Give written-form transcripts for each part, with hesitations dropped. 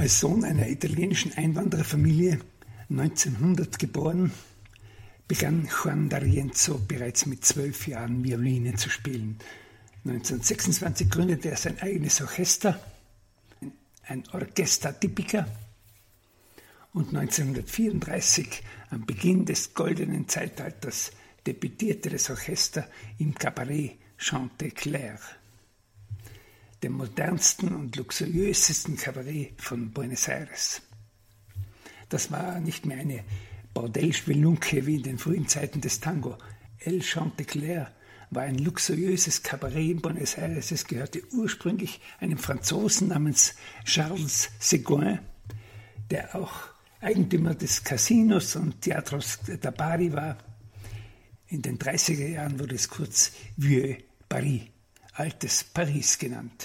Als Sohn einer italienischen Einwandererfamilie, 1900 geboren, begann Juan D'Arienzo bereits mit 12 Jahren Violine zu spielen. 1926 gründete er sein eigenes Orchester, ein Orchestra Tipica, und 1934, am Beginn des goldenen Zeitalters, debütierte das Orchester im Cabaret Chantecler, dem modernsten und luxuriösesten Kabarett von Buenos Aires. Das war nicht mehr eine Bordellspelunke wie in den frühen Zeiten des Tango. El Chantecler war ein luxuriöses Kabarett in Buenos Aires. Es gehörte ursprünglich einem Franzosen namens Charles Seguin, der auch Eigentümer des Casinos und Teatros da Bari war. In den 30er Jahren wurde es kurz Vieux Paris, altes Paris genannt.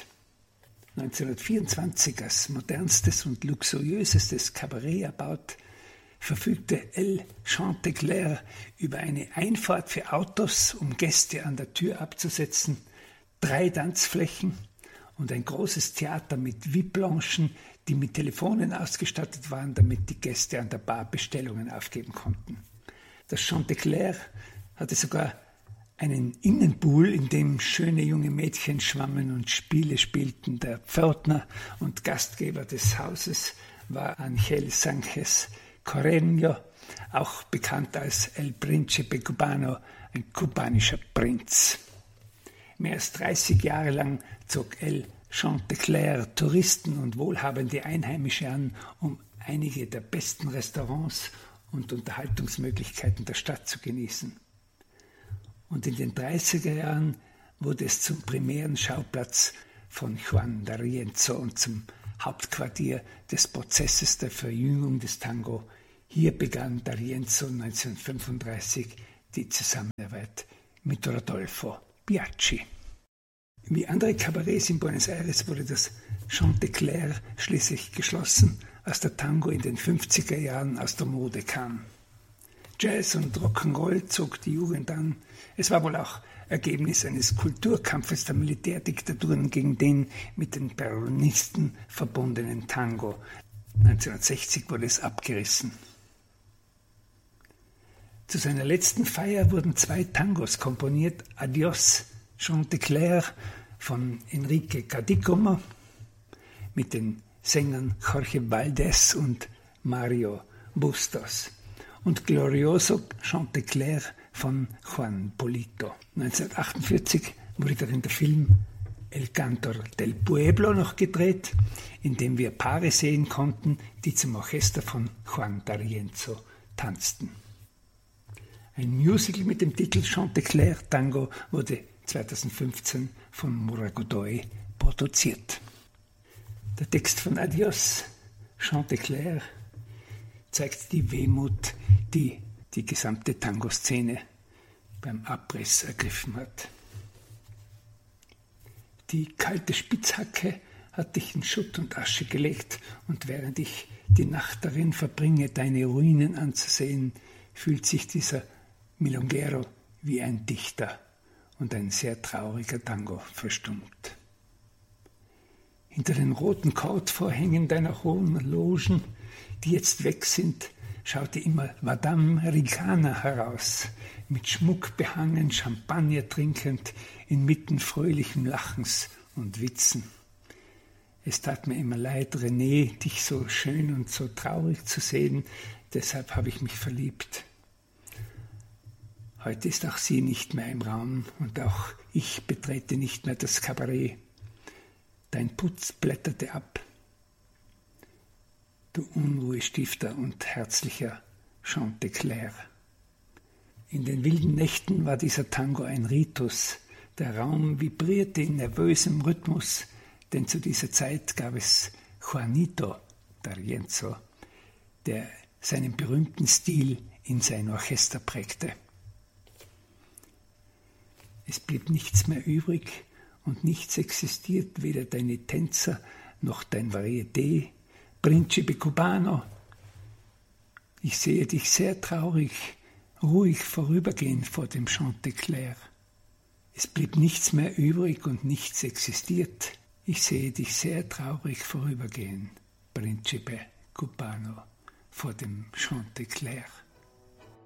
1924 als modernstes und luxuriösestes Kabarett erbaut, verfügte El Chantecler über eine Einfahrt für Autos, um Gäste an der Tür abzusetzen, 3 Tanzflächen und ein großes Theater mit VIP-Loungen, die mit Telefonen ausgestattet waren, damit die Gäste an der Bar Bestellungen aufgeben konnten. Das Chantecler hatte sogar einen Innenpool, in dem schöne junge Mädchen schwammen und Spiele spielten. Der Pförtner und Gastgeber des Hauses war Ángel Sánchez Correño, auch bekannt als El Príncipe Cubano, ein kubanischer Prinz. Mehr als 30 Jahre lang zog El Chantecler Touristen und wohlhabende Einheimische an, um einige der besten Restaurants und Unterhaltungsmöglichkeiten der Stadt zu genießen. Und in den 30er Jahren wurde es zum primären Schauplatz von Juan D'Arienzo und zum Hauptquartier des Prozesses der Verjüngung des Tango. Hier begann D'Arienzo 1935 die Zusammenarbeit mit Rodolfo Biaggi. Wie andere Kabarets in Buenos Aires wurde das Chantecler schließlich geschlossen, als der Tango in den 50er Jahren aus der Mode kam. Jazz und Rock'n'Roll zog die Jugend an. Es war wohl auch Ergebnis eines Kulturkampfes der Militärdiktaturen gegen den mit den Peronisten verbundenen Tango. 1960 wurde es abgerissen. Zu seiner letzten Feier wurden 2 Tangos komponiert: Adiós Chantecler von Enrique Cadícamo mit den Sängern Jorge Valdés und Mario Bustos und Glorioso Chantecler von Juan Polito. 1948 wurde darin der Film El Cantor del Pueblo noch gedreht, in dem wir Paare sehen konnten, die zum Orchester von Juan D'Arienzo tanzten. Ein Musical mit dem Titel Chantecler Tango wurde 2015 von Mura Godoy produziert. Der Text von Adiós Chantecler zeigt die Wehmut, die die gesamte Tango-Szene beim Abriss ergriffen hat. Die kalte Spitzhacke hat dich in Schutt und Asche gelegt, und während ich die Nacht darin verbringe, deine Ruinen anzusehen, fühlt sich dieser Milonguero wie ein Dichter, und ein sehr trauriger Tango verstummt. Hinter den roten Kordvorhängen deiner hohen Logen, die jetzt weg sind, schaute immer Madame Ricana heraus, mit Schmuck behangen, Champagner trinkend, inmitten fröhlichem Lachens und Witzen. Es tat mir immer leid, René, dich so schön und so traurig zu sehen, deshalb habe ich mich verliebt. Heute ist auch sie nicht mehr im Raum und auch ich betrete nicht mehr das Kabarett. Dein Putz blätterte ab. Du Unruhestifter und herzlicher Chantecler. In den wilden Nächten war dieser Tango ein Ritus. Der Raum vibrierte in nervösem Rhythmus, denn zu dieser Zeit gab es Juanito D'Arienzo, der seinen berühmten Stil in sein Orchester prägte. Es blieb nichts mehr übrig und nichts existiert, weder deine Tänzer noch dein Varieté, Príncipe Cubano. Ich sehe dich sehr traurig, ruhig vorübergehen vor dem Chantecler. Es blieb nichts mehr übrig und nichts existiert. Ich sehe dich sehr traurig vorübergehen. Principe Cubano vor dem Chantecler.